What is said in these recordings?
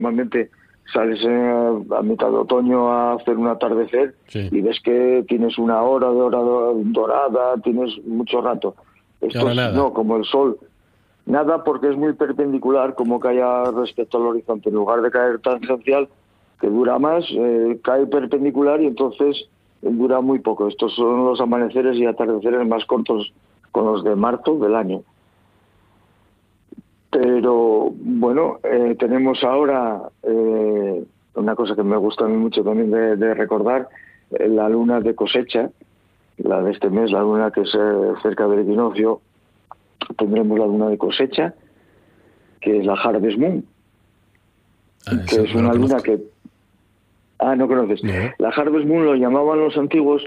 normalmente sales a mitad de otoño a hacer un atardecer y ves que tienes una hora de hora dorada, tienes mucho rato. Esto no, como el sol, nada, porque es muy perpendicular, como cae respecto al horizonte. En lugar de caer tangencial, que dura más, cae perpendicular y entonces dura muy poco. Estos son los amaneceres y atardeceres más cortos con los de marzo del año. Pero bueno, tenemos ahora una cosa que me gusta a mí mucho también de recordar, la luna de cosecha, la de este mes, la luna que es cerca del equinoccio. Tendremos la luna de cosecha, que es la Harvest Moon, que es una luna que... no conoces. No. La Harvest Moon lo llamaban los antiguos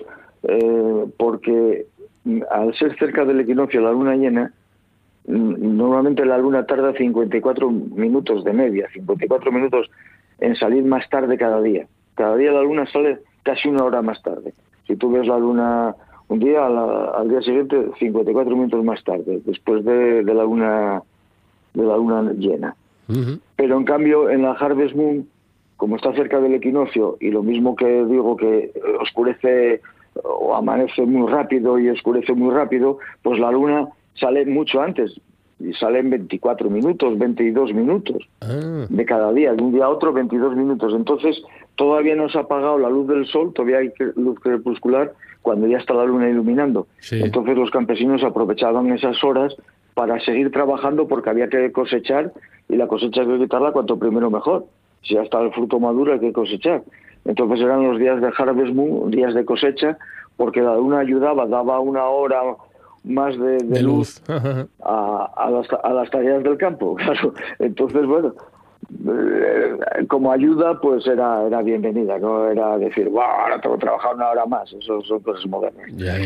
porque al ser cerca del equinoccio la luna llena, normalmente la luna tarda 54 minutos de media, 54 minutos en salir más tarde cada día. Cada día la luna sale casi una hora más tarde. Si tú ves la luna un día, al día siguiente 54 minutos más tarde, después de la luna llena. Uh-huh. Pero en cambio en la Harvest Moon, como está cerca del equinoccio, y lo mismo que digo que oscurece o amanece muy rápido y oscurece muy rápido, pues la luna sale mucho antes, y sale en 24 minutos, 22 minutos de cada día, de un día a otro 22 minutos. Entonces todavía no se ha apagado la luz del sol, todavía hay luz crepuscular cuando ya está la luna iluminando. Sí. Entonces los campesinos aprovechaban esas horas para seguir trabajando, porque había que cosechar, y la cosecha hay que quitarla cuanto primero mejor. Si ya está el fruto maduro hay que cosechar. Entonces eran los días de Harvest Moon, días de cosecha, porque la luna ayudaba, daba una hora más de luz a las tareas del campo, claro. Entonces, bueno, como ayuda, pues era bienvenida, no era decir, wow, ahora tengo que trabajar una hora más. Eso son cosas modernas. Ya.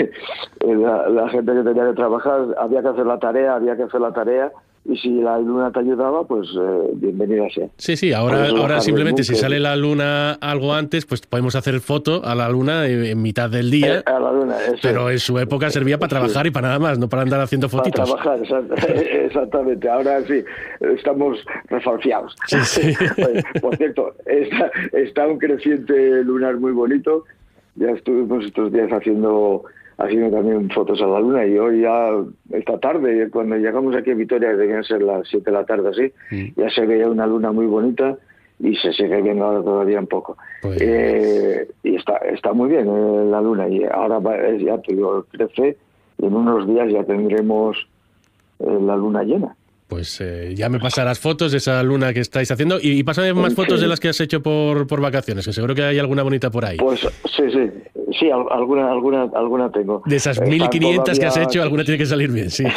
La gente que tenía que trabajar, había que hacer la tarea, y si la luna te ayudaba, pues bienvenida sea. Sí, ahora simplemente si sale la luna algo antes, pues podemos hacer foto a la luna en mitad del día. A la luna, eso. Pero en su época servía para trabajar y para nada más, no para andar haciendo fotitos. Para trabajar, exactamente. Ahora sí, estamos reforzados. Sí. Por cierto, está un creciente lunar muy bonito. Ya estuvimos estos días haciendo también fotos a la luna, y hoy ya, esta tarde, cuando llegamos aquí a Vitoria, debían ser las 7 de la tarde, así, ya se veía una luna muy bonita, y se sigue viendo ahora todavía un poco. Pues... y está muy bien la luna, y ahora ya te digo, crece, y en unos días ya tendremos la luna llena. Pues ya me pasarás fotos de esa luna que estáis haciendo, y pásame más fotos de las que has hecho por vacaciones, que seguro que hay alguna bonita por ahí. Pues sí, alguna tengo. De esas 1500 que has hecho, alguna tiene que salir bien, sí.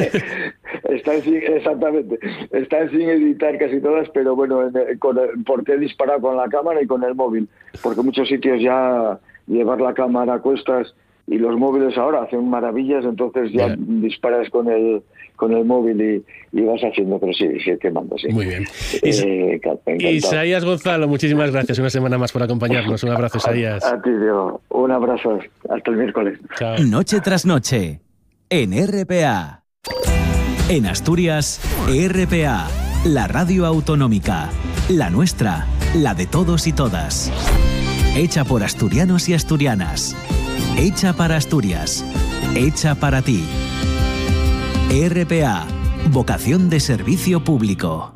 Exactamente. Están sin editar casi todas, pero bueno, porque he disparado con la cámara y con el móvil, porque muchos sitios ya llevar la cámara a cuestas, y los móviles ahora hacen maravillas, entonces ya disparas con el móvil y vas haciendo, pero sí, quemando, sí. Muy bien. Isaías Gonzalo, muchísimas gracias una semana más por acompañarnos. Un abrazo, Isaías. A ti, Diego. Un abrazo. Hasta el miércoles. Chao. Noche tras noche, en RPA. En Asturias, RPA, la radio autonómica, la nuestra, la de todos y todas. Hecha por asturianos y asturianas. Hecha para Asturias. Hecha para ti. RPA, vocación de servicio público.